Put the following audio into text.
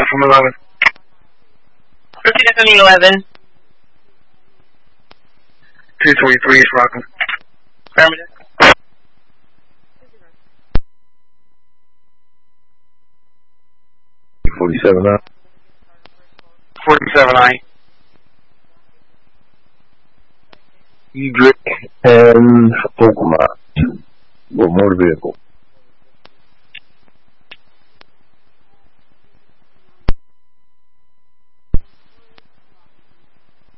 from 11. Repeat after me, 11. 223 is rocking. Affirmative. 47 47 Edric and Pokemon. What motor vehicle?